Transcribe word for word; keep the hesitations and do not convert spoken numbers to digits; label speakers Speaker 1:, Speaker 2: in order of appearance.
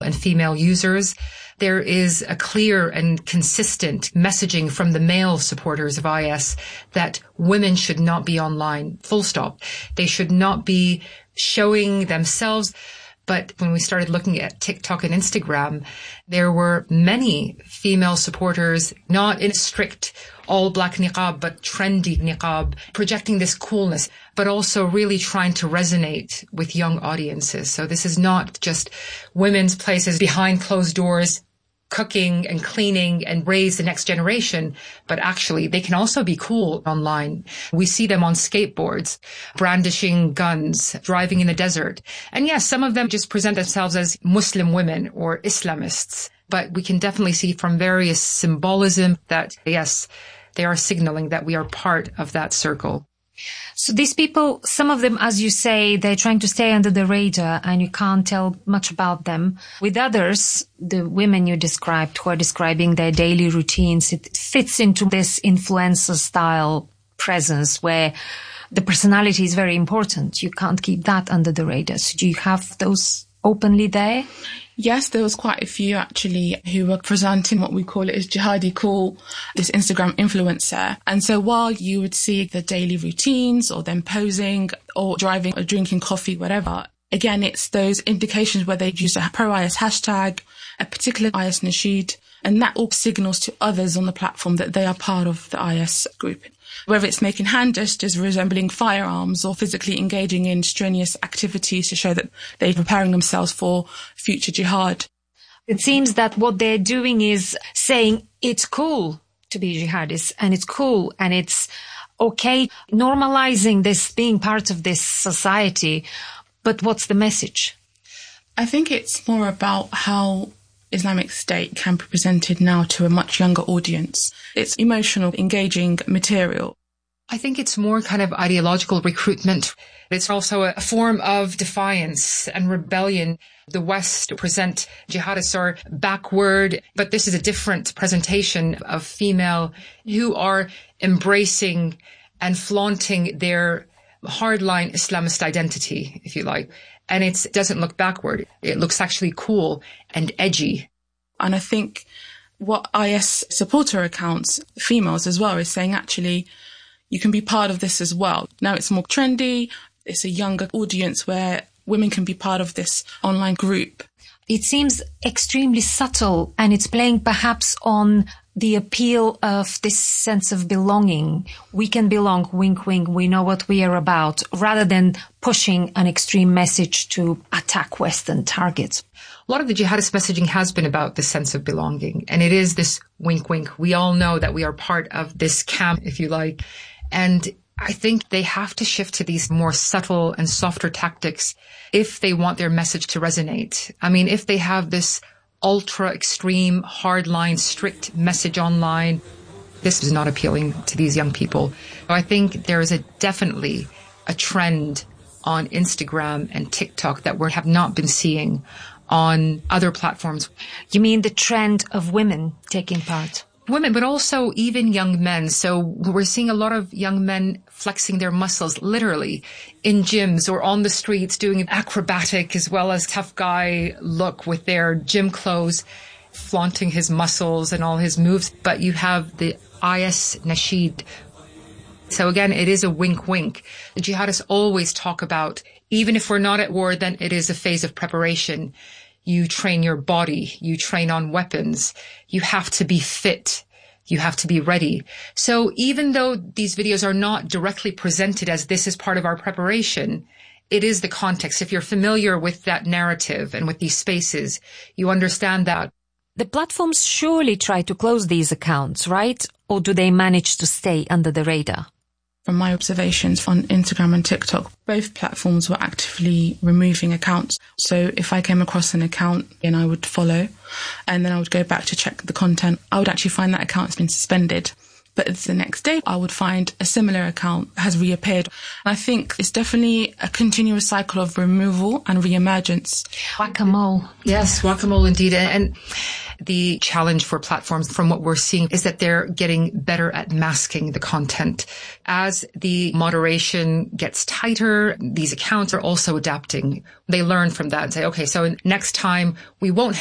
Speaker 1: and female users. There is a clear and consistent messaging from the male supporters of I S that women should not be online, full stop. They should not be showing themselves. But when we started looking at TikTok and Instagram, there were many female supporters, not in strict all black niqab, but trendy niqab, projecting this coolness, but also really trying to resonate with young audiences. So this is not just women's places behind closed doors, cooking and cleaning and raise the next generation, but actually they can also be cool online. We see them on skateboards, brandishing guns, driving in the desert. And yes, some of them just present themselves as Muslim women or Islamists, but we can definitely see from various symbolism that, yes, they are signaling that we are part of that circle.
Speaker 2: So these people, some of them, as you say, they're trying to stay under the radar and you can't tell much about them. With others, the women you described who are describing their daily routines, it fits into this influencer style presence where the personality is very important. You can't keep that under the radar. So do you have those openly there?
Speaker 3: Yes, there was quite a few actually who were presenting what we call it as jihadi cool, this Instagram influencer. And so while you would see the daily routines or them posing or driving or drinking coffee, whatever, again, it's those indications where they use a pro-I S hashtag, a particular I S nasheed, and that all signals to others on the platform that they are part of the I S group. Whether it's making hand gestures resembling firearms or physically engaging in strenuous activities to show that they're preparing themselves for future jihad.
Speaker 2: It seems that what they're doing is saying it's cool to be jihadists and it's cool and it's okay, normalizing this, being part of this society. But what's the message?
Speaker 3: I think it's more about how Islamic State can be presented now to a much younger audience. It's emotional, engaging material.
Speaker 1: I think it's more kind of ideological recruitment. It's also a form of defiance and rebellion. The West present jihadists are backward, but this is a different presentation of female who are embracing and flaunting their hardline Islamist identity, if you like. And it doesn't look backward. It looks actually cool and edgy.
Speaker 3: And I think what I S supporter accounts, females as well, is saying actually you can be part of this as well. Now it's more trendy. It's a younger audience where women can be part of this online group.
Speaker 2: It seems extremely subtle and it's playing perhaps on the appeal of this sense of belonging. We can belong, wink, wink, we know what we are about, rather than pushing an extreme message to attack Western targets.
Speaker 1: A lot of the jihadist messaging has been about this sense of belonging. And it is this wink, wink. We all know that we are part of this camp, if you like. And I think they have to shift to these more subtle and softer tactics if they want their message to resonate. I mean, if they have this ultra extreme, hardline, strict message online, this is not appealing to these young people. So I think there is a definitely a trend on Instagram and TikTok that we have not been seeing on other platforms.
Speaker 2: You mean the trend of women taking part?
Speaker 1: Women, but also even young men. So we're seeing a lot of young men flexing their muscles literally in gyms or on the streets doing an acrobatic as well as tough guy look with their gym clothes, flaunting his muscles and all his moves. But you have the I S nasheed. So again, it is a wink, wink. The jihadists always talk about, even if we're not at war, then it is a phase of preparation. You train your body. You train on weapons. You have to be fit. You have to be ready. So even though these videos are not directly presented as this is part of our preparation, it is the context. If you're familiar with that narrative and with these spaces, you understand that.
Speaker 2: The platforms surely try to close these accounts, right? Or do they manage to stay under the radar?
Speaker 3: From my observations on Instagram and TikTok, both platforms were actively removing accounts. So if I came across an account and I would follow and then I would go back to check the content, I would actually find that account has been suspended. But the next day I would find a similar account has reappeared. And I think it's definitely a continuous cycle of removal and reemergence.
Speaker 2: Whack-a-mole.
Speaker 1: Yes, whack-a-mole indeed. And the challenge for platforms from what we're seeing is that they're getting better at masking the content. As the moderation gets tighter, these accounts are also adapting. They learn from that and say, okay, so next time we won't